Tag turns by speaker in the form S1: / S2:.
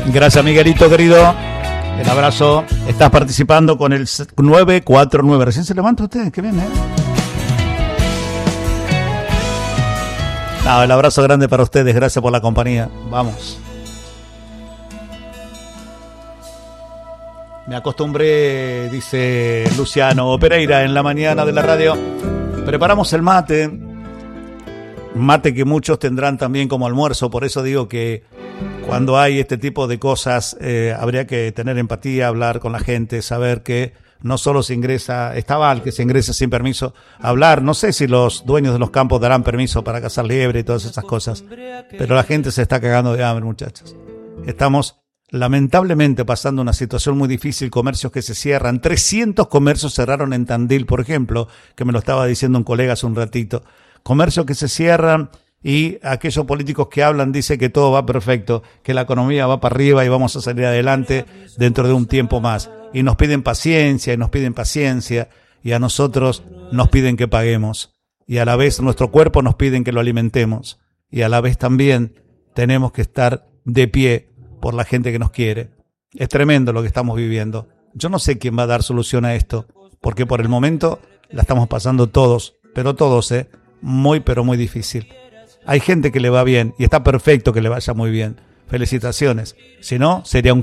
S1: Gracias, Miguelito, querido. El abrazo. Estás participando con el 949. Recién se levanta usted, qué bien, ¿eh? No, el abrazo grande para ustedes. Gracias por la compañía. Vamos. Me acostumbré, dice Luciano Pereira, en la mañana de la radio. Preparamos el mate. Mate que muchos tendrán también como almuerzo. Por eso digo que cuando hay este tipo de cosas, habría que tener empatía, hablar con la gente, saber que no solo se ingresa, está mal que se ingrese sin permiso, hablar, no sé si los dueños de los campos darán permiso para cazar liebre y todas esas cosas, pero la gente se está cagando de hambre, muchachos. Estamos lamentablemente pasando una situación muy difícil, comercios que se cierran, 300 comercios cerraron en Tandil, por ejemplo, que me lo estaba diciendo un colega hace un ratito, comercios que se cierran. Y aquellos políticos que hablan dicen que todo va perfecto, que la economía va para arriba y vamos a salir adelante dentro de un tiempo más. Y nos piden paciencia, y a nosotros nos piden que paguemos. Y a la vez nuestro cuerpo nos piden que lo alimentemos. Y a la vez también tenemos que estar de pie por la gente que nos quiere. Es tremendo lo que estamos viviendo. Yo no sé quién va a dar solución a esto, porque por el momento la estamos pasando todos, pero todos, muy pero muy difícil. Hay gente que le va bien y está perfecto que le vaya muy bien. Felicitaciones. Si no, sería un